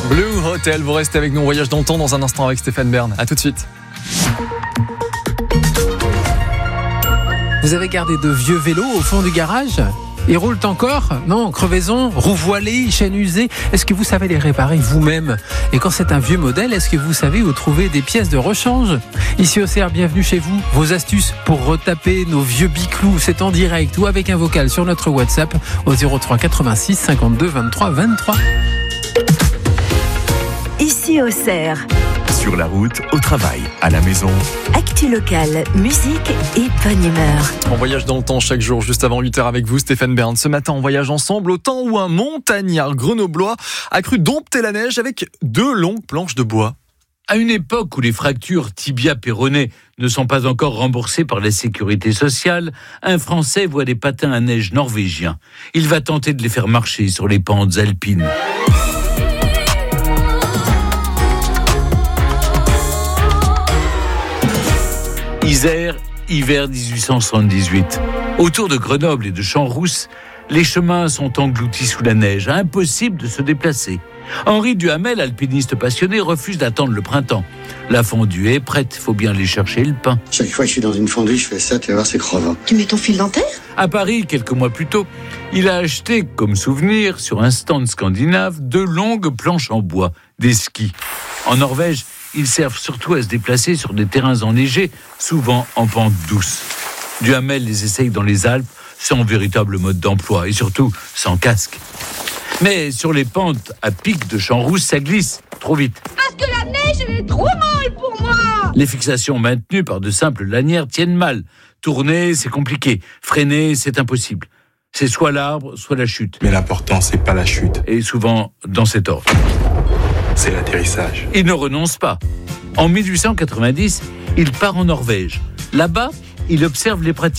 Blue Hotel, vous restez avec nous, on voyage dans le temps dans un instant avec Stéphane Bern. À tout de suite. Vous avez gardé de vieux vélos au fond du garage ? Ils roulent encore ? Non, crevaison, roues voilées, chaînes usées. Est-ce que vous savez les réparer vous-même ? Et quand c'est un vieux modèle, est-ce que vous savez où trouver des pièces de rechange ? Ici au CR, bienvenue chez vous. Vos astuces pour retaper nos vieux biclous, c'est en direct ou avec un vocal sur notre WhatsApp au 03 86 52 23 23. Ici au CR. Sur la route, au travail, à la maison. Actu locale, musique et bonne humeur. On voyage dans le temps chaque jour, juste avant 8h avec vous, Stéphane Bern. Ce matin, on voyage ensemble au temps où un montagnard grenoblois a cru dompter la neige avec 2 longues planches de bois. À une époque où les fractures tibia-péroné ne sont pas encore remboursées par la sécurité sociale, un Français voit des patins à neige norvégiens. Il va tenter de les faire marcher sur les pentes alpines. Isère, hiver 1878. Autour de Grenoble et de Champs-Rousse, les chemins sont engloutis sous la neige, impossible de se déplacer. Henri Duhamel, alpiniste passionné, refuse d'attendre le printemps. La fondue est prête, faut bien aller chercher le pain. Chaque fois que je suis dans une fondue, je fais ça, tu vas voir, c'est crevant. Tu mets ton fil dentaire ? À Paris, quelques mois plus tôt, il a acheté, comme souvenir, sur un stand scandinave, 2 longues planches en bois, des skis. En Norvège, ils servent surtout à se déplacer sur des terrains enneigés, souvent en pente douce. Duhamel les essaye dans les Alpes, sans véritable mode d'emploi et surtout sans casque. Mais sur les pentes à pic de Champs-Rousse, ça glisse trop vite. Parce que la neige, elle est trop molle pour moi. Les fixations maintenues par de simples lanières tiennent mal. Tourner, c'est compliqué. Freiner, c'est impossible. C'est soit l'arbre, soit la chute. Mais l'important, c'est pas la chute. Et souvent dans cet ordre. C'est l'atterrissage. Il ne renonce pas. En 1890, il part en Norvège. Là-bas, il observe les pratiques